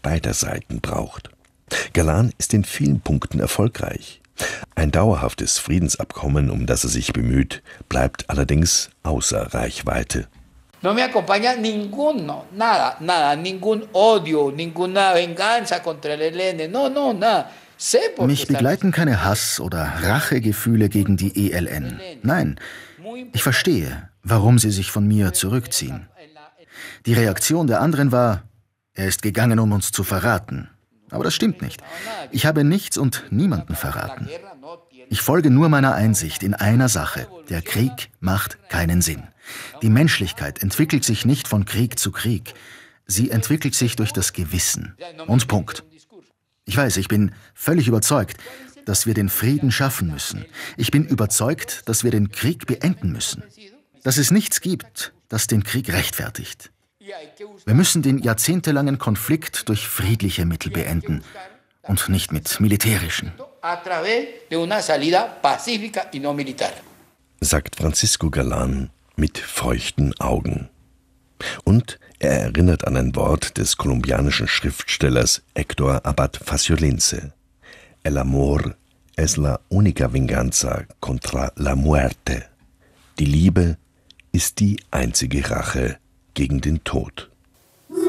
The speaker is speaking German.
beider Seiten braucht. Galan ist in vielen Punkten erfolgreich. Ein dauerhaftes Friedensabkommen, um das er sich bemüht, bleibt allerdings außer Reichweite. No me acompaña ninguno, nada, ningún odio, ninguna venganza contra el ELN, no, nada. Mich begleiten keine Hass- oder Rachegefühle gegen die ELN. Nein, ich verstehe, warum sie sich von mir zurückziehen. Die Reaktion der anderen war, er ist gegangen, um uns zu verraten. Aber das stimmt nicht. Ich habe nichts und niemanden verraten. Ich folge nur meiner Einsicht in einer Sache. Der Krieg macht keinen Sinn. Die Menschlichkeit entwickelt sich nicht von Krieg zu Krieg. Sie entwickelt sich durch das Gewissen. Und Punkt. Ich weiß, ich bin völlig überzeugt, dass wir den Frieden schaffen müssen. Ich bin überzeugt, dass wir den Krieg beenden müssen. Dass es nichts gibt, das den Krieg rechtfertigt. Wir müssen den jahrzehntelangen Konflikt durch friedliche Mittel beenden und nicht mit militärischen. Sagt Francisco Galan mit feuchten Augen. Und er erinnert an ein Wort des kolumbianischen Schriftstellers Héctor Abad Faciolince. El amor es la única venganza contra la muerte. Die Liebe ist die einzige Rache gegen den Tod.